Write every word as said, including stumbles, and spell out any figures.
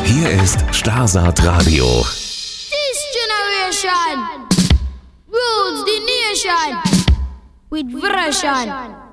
Hier ist Starsat Radio. This generation rules the nation with version.